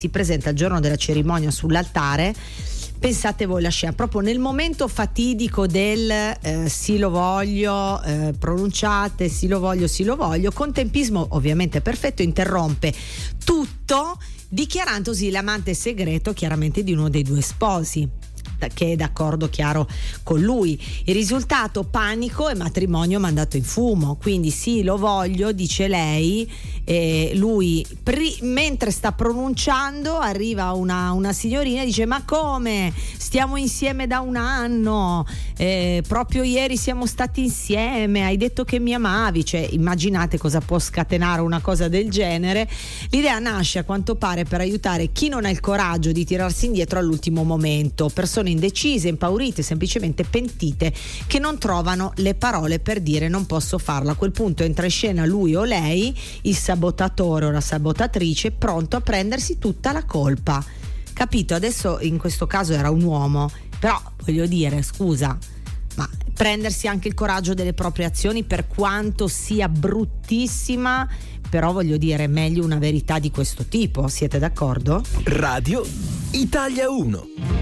si presenta il giorno della cerimonia sull'altare. Pensate voi la scena, proprio nel momento fatidico del sì lo voglio, pronunciate sì lo voglio, con tempismo ovviamente perfetto, interrompe tutto dichiarandosi l'amante segreto chiaramente di uno dei due sposi, che è d'accordo chiaro con lui. Il risultato: panico e matrimonio mandato in fumo. Quindi sì lo voglio, dice lei, lui mentre sta pronunciando arriva una signorina e dice: ma come, stiamo insieme da un anno, proprio ieri siamo stati insieme, hai detto che mi amavi. Cioè, immaginate cosa può scatenare una cosa del genere. L'idea nasce a quanto pare per aiutare chi non ha il coraggio di tirarsi indietro all'ultimo momento, persone indecise, impaurite, semplicemente pentite, che non trovano le parole per dire non posso farlo. A quel punto entra in scena lui o lei, il sabotatore o la sabotatrice, pronto a prendersi tutta la colpa. Capito? Adesso in questo caso era un uomo, però voglio dire, scusa, ma prendersi anche il coraggio delle proprie azioni, per quanto sia bruttissima, però voglio dire, meglio una verità di questo tipo. Siete d'accordo? Radio Italia 1.